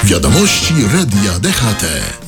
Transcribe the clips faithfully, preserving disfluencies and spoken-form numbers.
Wiadomości Radia D H T.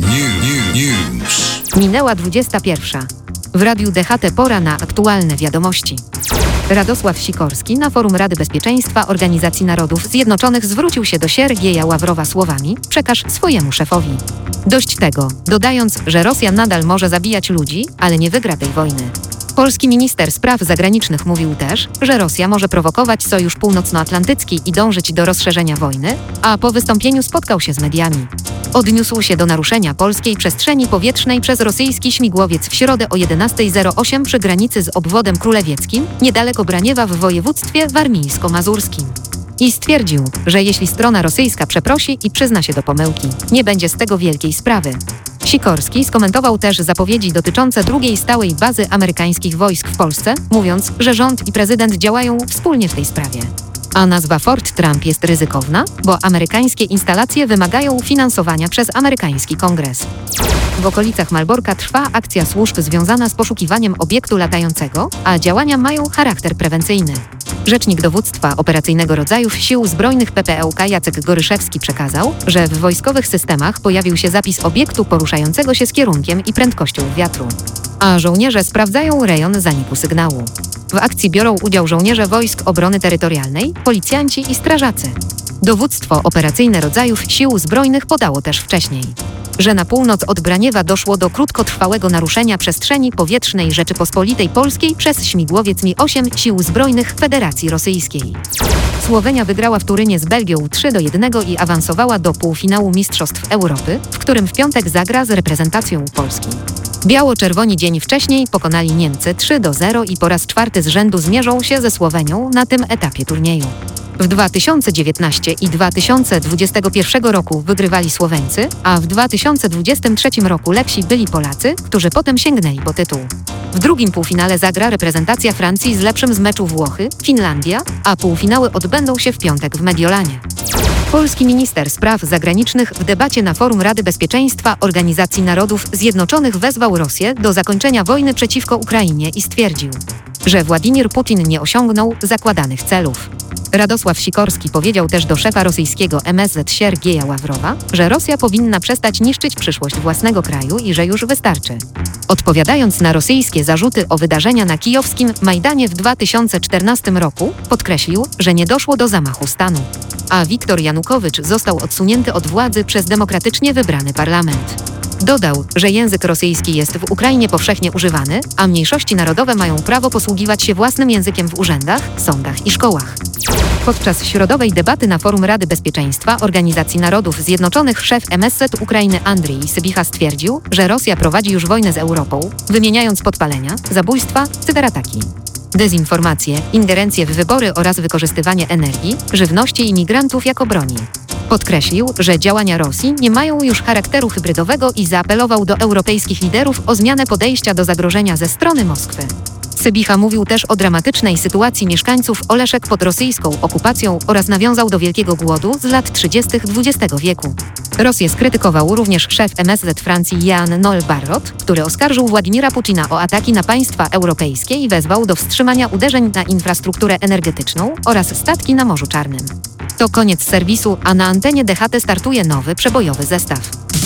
New, new, news. Minęła dwudziesta pierwsza. W Radiu D H T pora na aktualne wiadomości. Radosław Sikorski na forum Rady Bezpieczeństwa Organizacji Narodów Zjednoczonych zwrócił się do Siergieja Ławrowa słowami: przekaż swojemu szefowi. Dość tego, dodając, że Rosja nadal może zabijać ludzi, ale nie wygra tej wojny. Polski minister spraw zagranicznych mówił też, że Rosja może prowokować Sojusz Północnoatlantycki i dążyć do rozszerzenia wojny, a po wystąpieniu spotkał się z mediami. Odniósł się do naruszenia polskiej przestrzeni powietrznej przez rosyjski śmigłowiec w środę o jedenasta zero osiem przy granicy z obwodem królewieckim, niedaleko Braniewa w województwie warmińsko-mazurskim. I stwierdził, że jeśli strona rosyjska przeprosi i przyzna się do pomyłki, nie będzie z tego wielkiej sprawy. Sikorski skomentował też zapowiedzi dotyczące drugiej stałej bazy amerykańskich wojsk w Polsce, mówiąc, że rząd i prezydent działają wspólnie w tej sprawie. A nazwa Fort Trump jest ryzykowna, bo amerykańskie instalacje wymagają finansowania przez amerykański kongres. W okolicach Malborka trwa akcja służb związana z poszukiwaniem obiektu latającego, a działania mają charakter prewencyjny. Rzecznik Dowództwa Operacyjnego Rodzajów Sił Zbrojnych P P L K Jacek Goryszewski przekazał, że w wojskowych systemach pojawił się zapis obiektu poruszającego się z kierunkiem i prędkością wiatru. A żołnierze sprawdzają rejon zaniku sygnału. W akcji biorą udział żołnierze Wojsk Obrony Terytorialnej, policjanci i strażacy. Dowództwo Operacyjne Rodzajów Sił Zbrojnych podało też wcześniej, że na północ od Braniewa doszło do krótkotrwałego naruszenia przestrzeni powietrznej Rzeczypospolitej Polskiej przez śmigłowiec Mi osiem Sił Zbrojnych Federacji Rosyjskiej. Słowenia wygrała w Turynie z Belgią trzy do jednego i awansowała do półfinału Mistrzostw Europy, w którym w piątek zagra z reprezentacją Polski. Biało-czerwoni dzień wcześniej pokonali Niemcy trzy do zera i po raz czwarty z rzędu zmierzą się ze Słowenią na tym etapie turnieju. W dwa tysiące dziewiętnastym i dwa tysiące dwudziestym pierwszym roku wygrywali Słoweńcy, a w dwa tysiące dwudziestym trzecim roku lepsi byli Polacy, którzy potem sięgnęli po tytuł. W drugim półfinale zagra reprezentacja Francji z lepszym z meczu Włochy, Finlandia, a półfinały odbędą się w piątek w Mediolanie. Polski minister spraw zagranicznych w debacie na forum Rady Bezpieczeństwa Organizacji Narodów Zjednoczonych wezwał Rosję do zakończenia wojny przeciwko Ukrainie i stwierdził, że Władimir Putin nie osiągnął zakładanych celów. Radosław Sikorski powiedział też do szefa rosyjskiego M S Z Siergieja Ławrowa, że Rosja powinna przestać niszczyć przyszłość własnego kraju i że już wystarczy. Odpowiadając na rosyjskie zarzuty o wydarzenia na kijowskim Majdanie w dwa tysiące czternastym roku, podkreślił, że nie doszło do zamachu stanu, a Wiktor Janukowycz został odsunięty od władzy przez demokratycznie wybrany parlament. Dodał, że język rosyjski jest w Ukrainie powszechnie używany, a mniejszości narodowe mają prawo posługiwać się własnym językiem w urzędach, sądach i szkołach. Podczas środowej debaty na forum Rady Bezpieczeństwa Organizacji Narodów Zjednoczonych szef M S Z Ukrainy Andrii Sybiha stwierdził, że Rosja prowadzi już wojnę z Europą, wymieniając podpalenia, zabójstwa, cyberataki, dezinformację, ingerencję w wybory oraz wykorzystywanie energii, żywności i migrantów jako broni. Podkreślił, że działania Rosji nie mają już charakteru hybrydowego i zaapelował do europejskich liderów o zmianę podejścia do zagrożenia ze strony Moskwy. Sybiha mówił też o dramatycznej sytuacji mieszkańców Oleszek pod rosyjską okupacją oraz nawiązał do Wielkiego Głodu z lat trzydziestych dwudziestego wieku. Rosję skrytykował również szef M S Z Francji Jean Noël Barrot, który oskarżył Władimira Putina o ataki na państwa europejskie i wezwał do wstrzymania uderzeń na infrastrukturę energetyczną oraz statki na Morzu Czarnym. To koniec serwisu, a na antenie D H T startuje nowy przebojowy zestaw.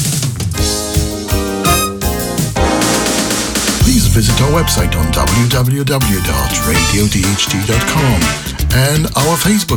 Please visit our website on w w w dot radio d h t dot com and our Facebook